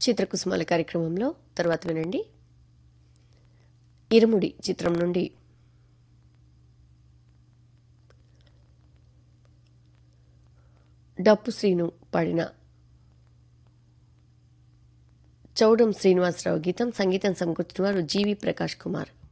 చిత్రకుసుమాల కార్యక్రమంలో తర్వాత వినండి. ఇరుముడి చిత్రం నుండి డప్పు శ్రీను పాడిన చౌడం శ్రీనివాసరావు గీతం. సంగీతం సమకూర్చిన వారు జీవి ప్రకాష్ కుమార్.